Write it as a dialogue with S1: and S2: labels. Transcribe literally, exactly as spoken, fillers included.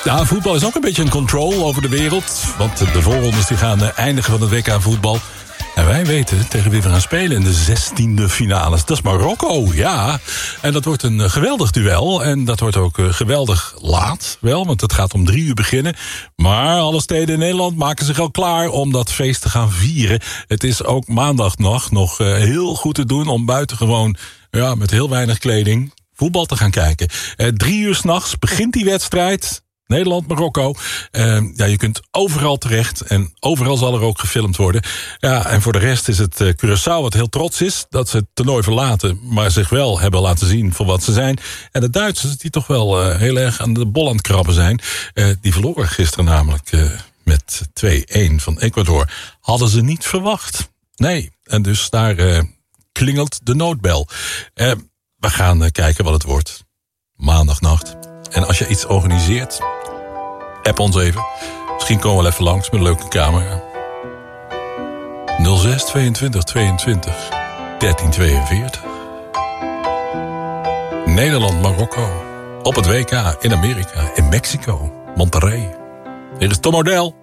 S1: Ja, voetbal is ook een beetje een control over de wereld. Want de voorrondes die gaan eindigen van het W K voetbal. En wij weten tegen wie we gaan spelen in de zestiende finales. Dat is Marokko, ja. En dat wordt een geweldig duel. En dat wordt ook geweldig laat, wel. Want het gaat om drie uur beginnen. Maar alle steden in Nederland maken zich al klaar om dat feest te gaan vieren. Het is ook maandagnacht nog heel goed te doen om buitengewoon, ja, met heel weinig kleding voetbal te gaan kijken. Eh, drie uur 's nachts begint die wedstrijd. Nederland-Marokko. Uh, ja, je kunt overal terecht en overal zal er ook gefilmd worden. Ja, en voor de rest is het uh, Curaçao wat heel trots is dat ze het toernooi verlaten, maar zich wel hebben laten zien voor wat ze zijn. En de Duitsers, die toch wel uh, heel erg aan de bol aan het krabben zijn, uh, die verloren gisteren namelijk uh, met twee-een van Ecuador. Hadden ze niet verwacht. Nee, en dus daar uh, klingelt de noodbel. Uh, we gaan uh, kijken wat het wordt. Maandagnacht. En als je iets organiseert, app ons even. Misschien komen we wel even langs met een leuke camera. nul zes tweeëntwintig tweeëntwintig dertien tweeënveertig. Nederland, Marokko. Op het W K in Amerika, in Mexico, Monterrey. Hier is Tom O'Dell.